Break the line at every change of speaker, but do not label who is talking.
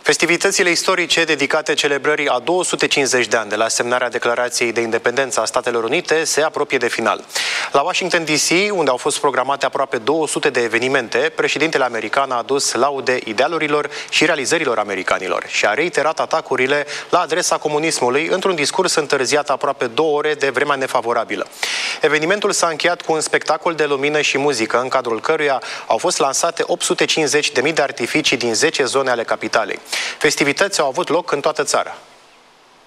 Festivitățile istorice dedicate celebrării a 250 de ani de la semnarea Declarației de Independență a Statelor Unite se apropie de final. La Washington DC, unde au fost programate aproape 200 de evenimente, președintele american a adus laude idealurilor și realizărilor americanilor și a reiterat atacurile la adresa comunismului într-un discurs întârziat aproape 2 ore de vremea nefavorabilă. Evenimentul s-a încheiat cu un spectacol de lumină și muzică, în cadrul căruia au fost lansate 850.000 de artificii din 10 zone ale capitalei. Festivități au avut loc în toată țara.